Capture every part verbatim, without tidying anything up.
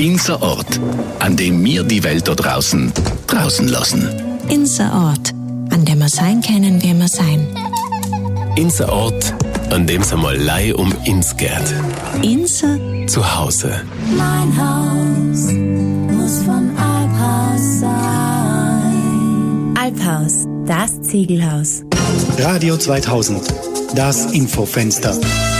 Inser Ort, an dem wir die Welt da draußen draußen lassen. Inser Ort, an dem wir sein können, wie wir sein. Inser Ort, an dem es einmal Lei um ins geht. Inser zu Hause. Mein Haus muss vom Alphaus sein. Alphaus, das Ziegelhaus. Radio zweitausend, das Infofenster.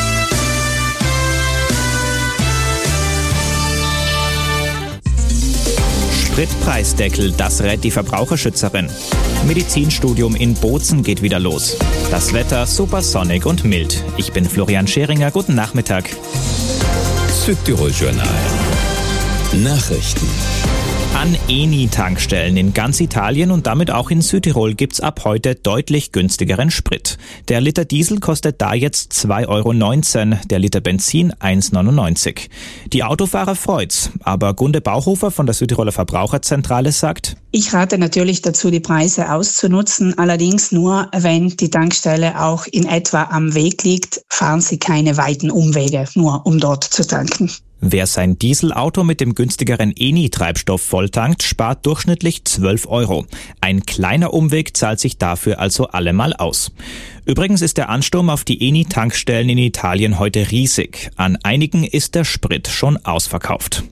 Spritpreisdeckel, das rät die Verbraucherschützerin. Medizinstudium in Bozen geht wieder los. Das Wetter super sonnig und mild. Ich bin Florian Scheringer, guten Nachmittag. Südtirol Journal. Nachrichten. An Eni-Tankstellen in ganz Italien und damit auch in Südtirol gibt's ab heute deutlich günstigeren Sprit. Der Liter Diesel kostet da jetzt zwei Euro neunzehn, der Liter Benzin eins Euro neunundneunzig. Die Autofahrer freut's, aber Gunde Bauhofer von der Südtiroler Verbraucherzentrale sagt: Ich rate natürlich dazu, die Preise auszunutzen, allerdings nur, wenn die Tankstelle auch in etwa am Weg liegt, fahren Sie keine weiten Umwege, nur um dort zu tanken. Wer sein Dieselauto mit dem günstigeren Eni-Treibstoff volltankt, spart durchschnittlich zwölf Euro. Ein kleiner Umweg zahlt sich dafür also allemal aus. Übrigens ist der Ansturm auf die Eni-Tankstellen in Italien heute riesig. An einigen ist der Sprit schon ausverkauft.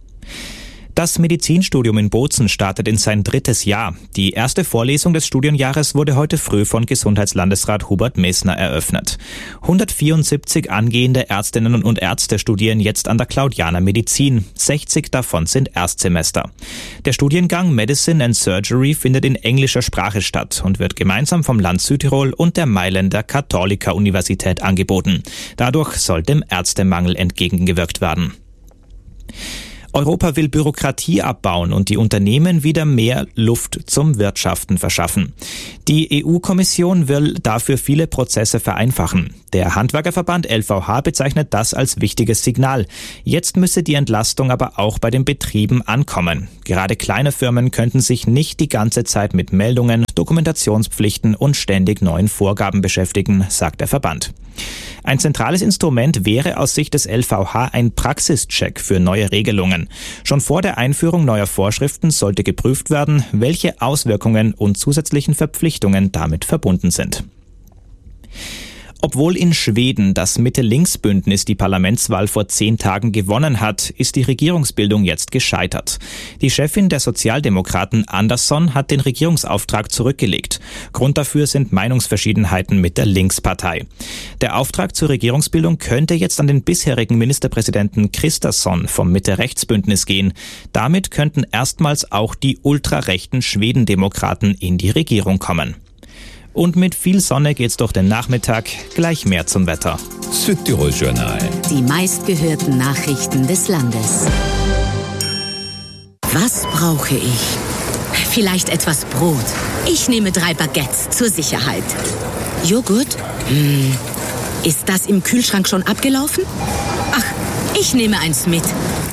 Das Medizinstudium in Bozen startet in sein drittes Jahr. Die erste Vorlesung des Studienjahres wurde heute früh von Gesundheitslandesrat Hubert Messner eröffnet. hundertvierundsiebzig angehende Ärztinnen und Ärzte studieren jetzt an der Claudiana Medizin. sechzig davon sind Erstsemester. Der Studiengang Medicine and Surgery findet in englischer Sprache statt und wird gemeinsam vom Land Südtirol und der Mailänder Katholika-Universität angeboten. Dadurch soll dem Ärztemangel entgegengewirkt werden. Europa will Bürokratie abbauen und die Unternehmen wieder mehr Luft zum Wirtschaften verschaffen. Die E U-Kommission will dafür viele Prozesse vereinfachen. Der Handwerkerverband L V H bezeichnet das als wichtiges Signal. Jetzt müsse die Entlastung aber auch bei den Betrieben ankommen. Gerade kleine Firmen könnten sich nicht die ganze Zeit mit Meldungen, Dokumentationspflichten und ständig neuen Vorgaben beschäftigen, sagt der Verband. Ein zentrales Instrument wäre aus Sicht des L V H ein Praxischeck für neue Regelungen. Schon vor der Einführung neuer Vorschriften sollte geprüft werden, welche Auswirkungen und zusätzlichen Verpflichtungen damit verbunden sind. Obwohl in Schweden das Mitte-Links-Bündnis die Parlamentswahl vor zehn Tagen gewonnen hat, ist die Regierungsbildung jetzt gescheitert. Die Chefin der Sozialdemokraten Andersson hat den Regierungsauftrag zurückgelegt. Grund dafür sind Meinungsverschiedenheiten mit der Linkspartei. Der Auftrag zur Regierungsbildung könnte jetzt an den bisherigen Ministerpräsidenten Kristersson vom Mitte-Rechts-Bündnis gehen. Damit könnten erstmals auch die ultrarechten Schwedendemokraten in die Regierung kommen. Und mit viel Sonne geht's durch den Nachmittag. Gleich mehr zum Wetter. Südtirol Journal. Die meistgehörten Nachrichten des Landes. Was brauche ich? Vielleicht etwas Brot. Ich nehme drei Baguettes zur Sicherheit. Joghurt? Hm. Ist das im Kühlschrank schon abgelaufen? Ach, ich nehme eins mit.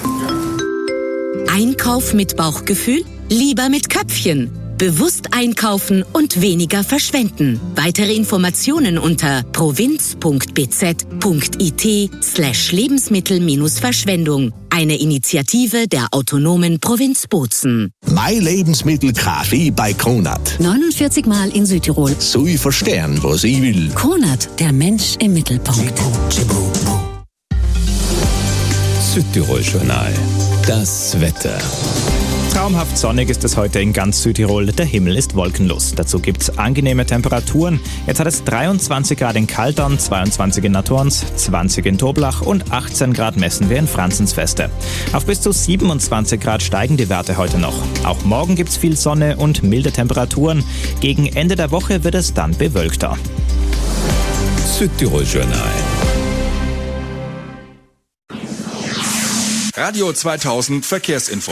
Einkauf mit Bauchgefühl? Lieber mit Köpfchen. Bewusst einkaufen und weniger verschwenden. Weitere Informationen unter provinz.bz.it slash Lebensmittel-Verschwendung. Eine Initiative der autonomen Provinz Bozen. Mein Lebensmittelkaffee bei Kronert. neunundvierzig Mal in Südtirol. So ich verstehen, was ich will. Kronert, der Mensch im Mittelpunkt. Südtirol Journal. Das Wetter. Traumhaft sonnig ist es heute in ganz Südtirol. Der Himmel ist wolkenlos. Dazu gibt's angenehme Temperaturen. Jetzt hat es dreiundzwanzig Grad in Kaldern, zweiundzwanzig in Naturns, zwanzig in Toblach und achtzehn Grad messen wir in Franzensfeste. Auf bis zu siebenundzwanzig Grad steigen die Werte heute noch. Auch morgen gibt's viel Sonne und milde Temperaturen. Gegen Ende der Woche wird es dann bewölkter. Südtirol Journal. Radio zweitausend Verkehrsinfo.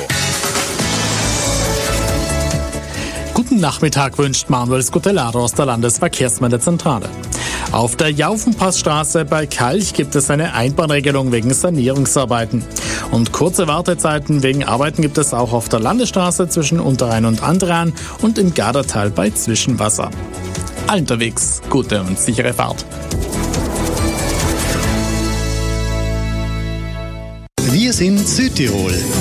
Guten Nachmittag wünscht Manuel Scutellaro aus der Landesverkehrsmeldezentrale. Auf der Jaufenpassstraße bei Kalch gibt es eine Einbahnregelung wegen Sanierungsarbeiten. Und kurze Wartezeiten wegen Arbeiten gibt es auch auf der Landesstraße zwischen Unterrhein und Andran und im Gardertal bei Zwischenwasser. All unterwegs, gute und sichere Fahrt. Wir sind Südtirol.